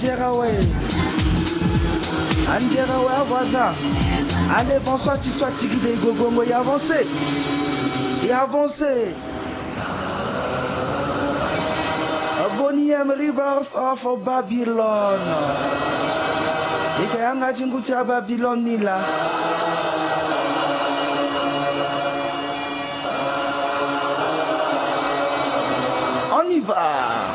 Andjera, voisin. Allez, bonsoir, tu sois tigui des gogongo et avancez. Et avancez. Boniem Rivers of Babylon. Et qu'il y a un gars à Babylone ni là. On y va.